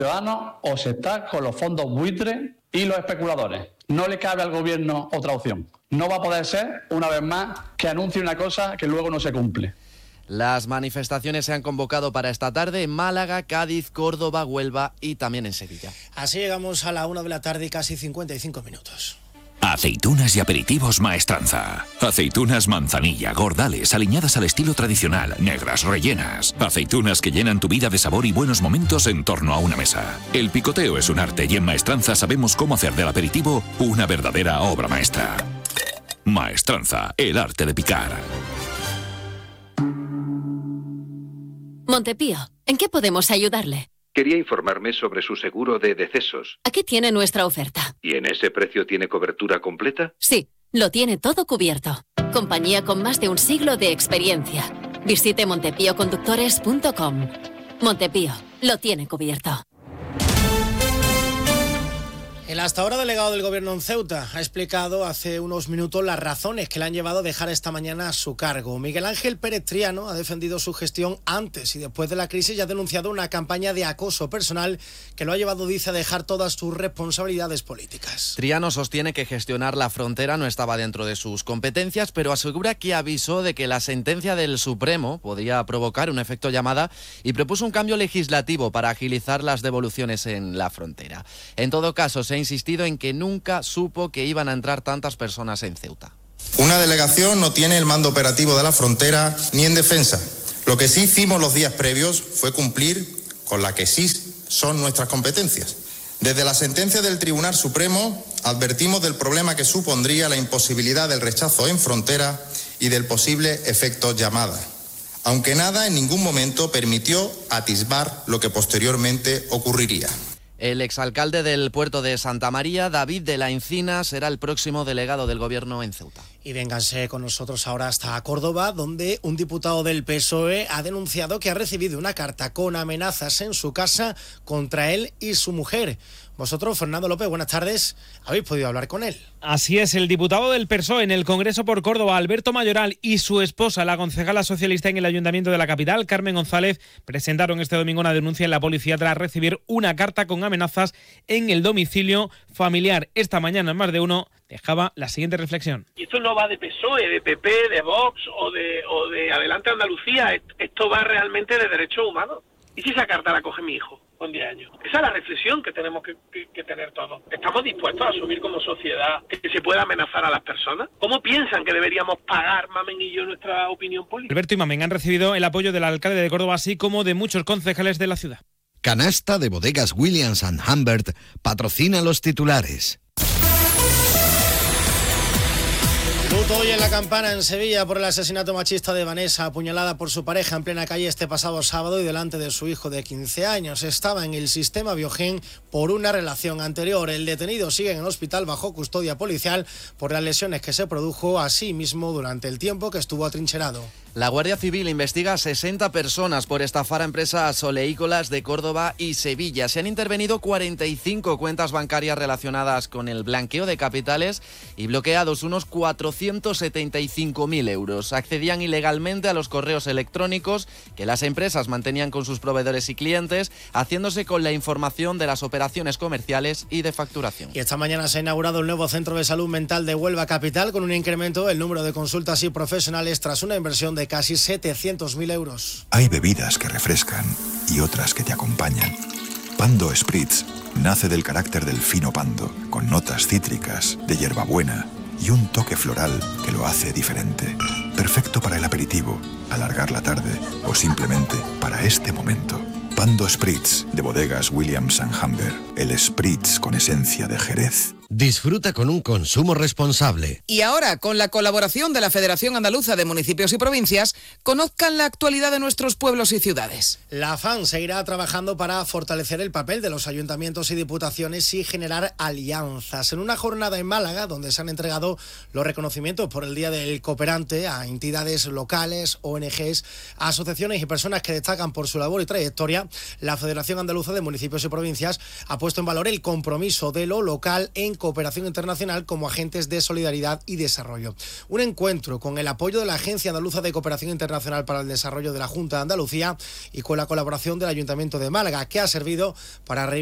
ciudadanos o se está con los fondos buitres y los especuladores. No le cabe al gobierno otra opción. No va a poder ser, una vez más, que anuncie una cosa que luego no se cumple. Las manifestaciones se han convocado para esta tarde en Málaga, Cádiz, Córdoba, Huelva y también en Sevilla. Así llegamos a la 1 de la tarde y casi 55 minutos. Aceitunas y aperitivos Maestranza. Aceitunas manzanilla, gordales, aliñadas al estilo tradicional, negras, rellenas. Aceitunas que llenan tu vida de sabor y buenos momentos en torno a una mesa. El picoteo es un arte y en Maestranza sabemos cómo hacer del aperitivo una verdadera obra maestra. Maestranza, el arte de picar. Montepío, ¿en qué podemos ayudarle? Quería informarme sobre su seguro de decesos. Aquí tiene nuestra oferta. ¿Y en ese precio tiene cobertura completa? Sí, lo tiene todo cubierto. Compañía con más de un siglo de experiencia. Visite montepíoconductores.com. Montepío, lo tiene cubierto. El hasta ahora delegado del Gobierno en Ceuta ha explicado hace unos minutos las razones que le han llevado a dejar esta mañana su cargo. Miguel Ángel Pérez Triano ha defendido su gestión antes y después de la crisis y ha denunciado una campaña de acoso personal que lo ha llevado, dice, a dejar todas sus responsabilidades políticas. Triano sostiene que gestionar la frontera no estaba dentro de sus competencias, pero asegura que avisó de que la sentencia del Supremo podía provocar un efecto llamada y propuso un cambio legislativo para agilizar las devoluciones en la frontera. En todo caso, se ha insistido en que nunca supo que iban a entrar tantas personas en Ceuta. Una delegación no tiene el mando operativo de la frontera ni en defensa. Lo que sí hicimos los días previos fue cumplir con la que sí son nuestras competencias. Desde la sentencia del Tribunal Supremo advertimos del problema que supondría la imposibilidad del rechazo en frontera y del posible efecto llamada, aunque nada en ningún momento permitió atisbar lo que posteriormente ocurriría. El exalcalde del puerto de Santa María, David de la Encina, será el próximo delegado del Gobierno en Ceuta. Y vénganse con nosotros ahora hasta Córdoba, donde un diputado del PSOE ha denunciado que ha recibido una carta con amenazas en su casa contra él y su mujer. Vosotros, Fernando López, buenas tardes, habéis podido hablar con él. Así es, el diputado del PSOE en el Congreso por Córdoba, Alberto Mayoral, y su esposa, la concejala socialista en el Ayuntamiento de la capital, Carmen González, presentaron este domingo una denuncia en la policía tras recibir una carta con amenazas en el domicilio familiar. Esta mañana, en Más de Uno, dejaba la siguiente reflexión. Y esto no va de PSOE, de PP, de Vox o de Adelante Andalucía, esto va realmente de derechos humanos. ¿Y si esa carta la coge mi hijo con 10 años? Esa es la reflexión que tenemos que tener todos. ¿Estamos dispuestos a asumir como sociedad que se pueda amenazar a las personas? ¿Cómo piensan que deberíamos pagar, Mamen y yo, nuestra opinión política? Alberto y Mamen han recibido el apoyo del alcalde de Córdoba, así como de muchos concejales de la ciudad. Canasta de Bodegas Williams & Humbert patrocina los titulares. Luto hoy en La Campana, en Sevilla, por el asesinato machista de Vanessa, apuñalada por su pareja en plena calle este pasado sábado y delante de su hijo de 15 años. Estaba en el sistema Biogen por una relación anterior. El detenido sigue en el hospital bajo custodia policial por las lesiones que se produjo a sí mismo durante el tiempo que estuvo atrincherado. La Guardia Civil investiga a 60 personas por estafar a empresas oleícolas de Córdoba y Sevilla. Se han intervenido 45 cuentas bancarias relacionadas con el blanqueo de capitales y bloqueados unos 475.000 euros. Accedían ilegalmente a los correos electrónicos que las empresas mantenían con sus proveedores y clientes, haciéndose con la información de las operaciones comerciales y de facturación. Y esta mañana se ha inaugurado el nuevo Centro de Salud Mental de Huelva Capital, con un incremento del número de consultas y profesionales tras una inversión de casi 700.000 euros. Hay bebidas que refrescan y otras que te acompañan. Pando Spritz nace del carácter del fino pando, con notas cítricas, de hierbabuena y un toque floral que lo hace diferente. Perfecto para el aperitivo, alargar la tarde o simplemente para este momento. Pando Spritz, de Bodegas Williams & Humbert, el Spritz con esencia de Jerez. Disfruta con un consumo responsable. Y ahora, con la colaboración de la Federación Andaluza de Municipios y Provincias, conozcan la actualidad de nuestros pueblos y ciudades. La FAN seguirá trabajando para fortalecer el papel de los ayuntamientos y diputaciones y generar alianzas. En una jornada en Málaga, donde se han entregado los reconocimientos por el Día del Cooperante a entidades locales, ONGs, asociaciones y personas que destacan por su labor y trayectoria, la Federación Andaluza de Municipios y Provincias ha puesto en valor el compromiso de lo local en cooperación internacional como agentes de solidaridad y desarrollo. Un encuentro con el apoyo de la Agencia Andaluza de Cooperación Internacional para el Desarrollo de la Junta de Andalucía y con la colaboración del Ayuntamiento de Málaga, que ha servido para